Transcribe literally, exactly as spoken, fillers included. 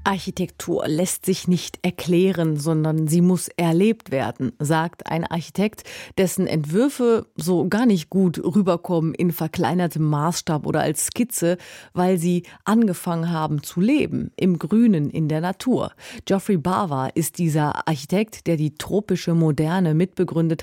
Architektur lässt sich nicht erklären, sondern sie muss erlebt werden, sagt ein Architekt, dessen Entwürfe so gar nicht gut rüberkommen in verkleinertem Maßstab oder als Skizze, weil sie angefangen haben zu leben, im Grünen, in der Natur. Geoffrey Bawa ist dieser Architekt, der die tropische Moderne mitbegründet